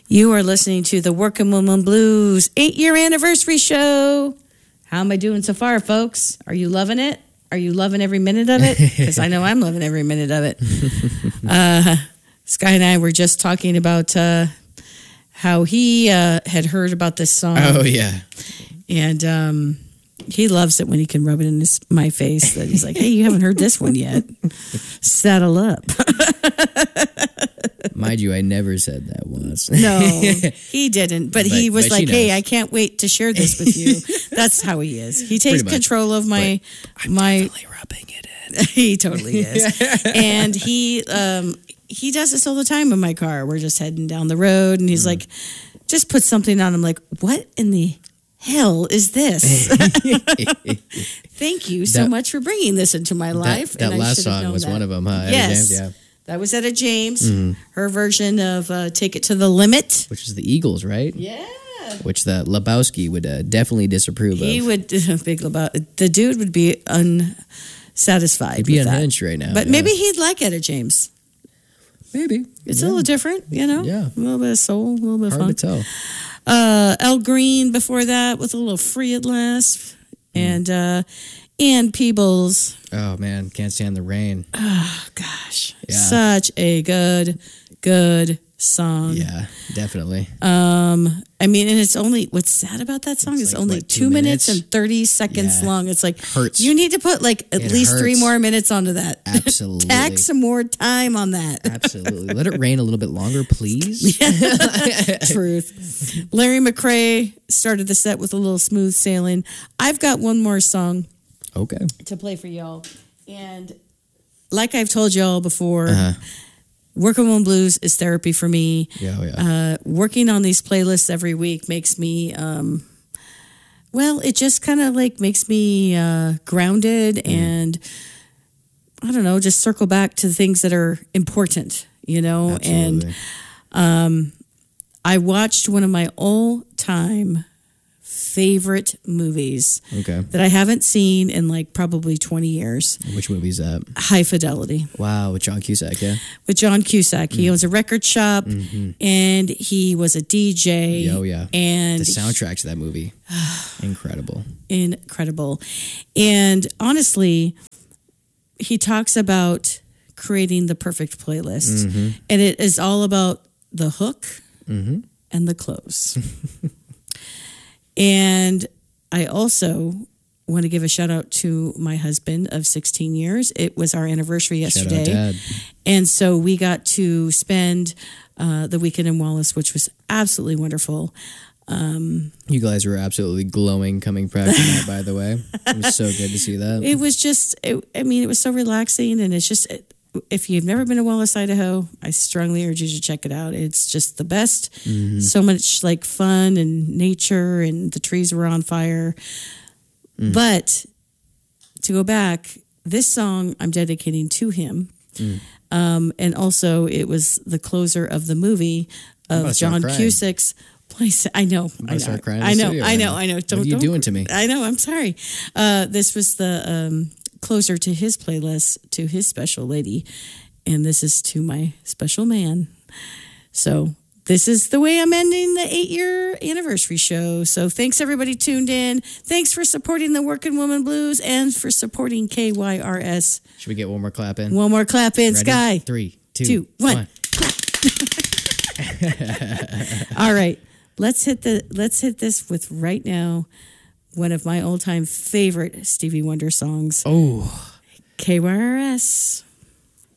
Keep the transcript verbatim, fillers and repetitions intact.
You are listening to the Working Woman Blues eight-year anniversary show. How am I doing so far, folks? Are you loving it? Are you loving every minute of it? Because I know I'm loving every minute of it. Uh, Sky and I were just talking about uh, how he uh, had heard about this song. Oh, yeah. And um, he loves it when he can rub it in his, my face. That he's like, hey, you haven't heard this one yet. Saddle up. Mind you, I never said that once. No, he didn't. But, but he was but like, hey, I can't wait to share this with you. That's how he is. He takes control of my... But I'm my, definitely rubbing it in. He totally is. And he um, he does this all the time in my car. We're just heading down the road, and he's mm. like, just put something on. I'm like, what in the hell is this? Thank you so that, much for bringing this into my life. That, that and last song was that. one of them, huh? Yes. Yeah. That was Etta James, mm. her version of uh, Take It to the Limit. Which is the Eagles, right? Yeah. Which the Lebowski would uh, definitely disapprove he of. He would, big Lebowski, the dude would be unsatisfied He'd be with unhinged that. right now. But yeah. maybe he'd like Etta James. Maybe. It's yeah. a little different, you know? Yeah. A little bit of soul, a little bit of Hard funk. to tell. Uh, El Green before that with a little Free at Last. Mm. And uh, Ann Peebles. Oh, man. Can't Stand the Rain. Oh, gosh. Yeah. Such a good, good song. Yeah, definitely. Um, I mean, and it's only, what's sad about that song it's is like, only what, two, two minutes? minutes and thirty seconds yeah. long. It's like, hurts. You need to put like at it least hurts. three more minutes onto that. Absolutely. Tack some more time on that. Absolutely. Let it rain a little bit longer, please. Truth. Larry McCrae started the set with a little Smooth Sailing. I've got one more song okay. to play for y'all. And like I've told y'all before, uh-huh. Working Woman Blues is therapy for me. Yeah, oh yeah. Uh, working on these playlists every week makes me, um, well, it just kind of like makes me uh, grounded mm. and I don't know, just circle back to the things that are important, you know? Absolutely. And um, I watched one of my all-time favorite movies okay. that I haven't seen in like probably twenty years. Which movie is that? High Fidelity. Wow, with John Cusack, yeah? With John Cusack. Mm. He owns a record shop mm-hmm. and he was a D J. Oh, yeah. And the soundtrack to that movie. Incredible. Incredible. And honestly, he talks about creating the perfect playlist. Mm-hmm. And it is all about the hook mm-hmm. and the close. And I also want to give a shout out to my husband of sixteen years. It was our anniversary yesterday. Shout out, Dad. And so we got to spend uh, the weekend in Wallace, which was absolutely wonderful. Um, you guys were absolutely glowing coming back from that, by the way. It was so good to see that. It was just, it, I mean, it was so relaxing. And it's just, it, if you've never been to Wallace, Idaho, I strongly urge you to check it out. It's just the best. Mm-hmm. So much like fun and nature, and the trees were on fire. Mm. But to go back, this song I'm dedicating to him. Mm. Um, and also it was the closer of the movie of John Cusack's place. I know. I know. I know. I know. I know. Don't, what are you don't, doing to me? I know. I'm sorry. Uh, this was the, um, closer to his playlist, to his special lady, and this is to my special man. So this is the way I'm ending the eight-year anniversary show. So thanks, everybody tuned in. Thanks for supporting the Working Woman Blues and for supporting K Y R S. Should we get one more clap in? One more clap in, Ready? Sky. Three, two, two one. one. All right, let's hit the let's hit this with right now. One of my all-time favorite Stevie Wonder songs. Oh. K Y R S.